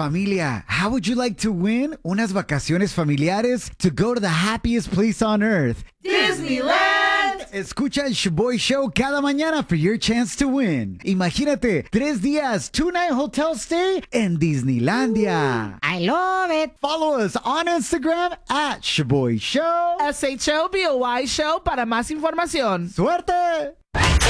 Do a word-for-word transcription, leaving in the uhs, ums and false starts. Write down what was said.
Familia, how would you like to win unas vacaciones familiares to go to the happiest place on earth? Disneyland! Escucha el Shaboy Show cada mañana for your chance to win. Imagínate, tres días, two-night hotel stay en Disneylandia. I love it. Follow us on Instagram at Shaboy Show. S H O B O Y Show para más información. ¡Suerte!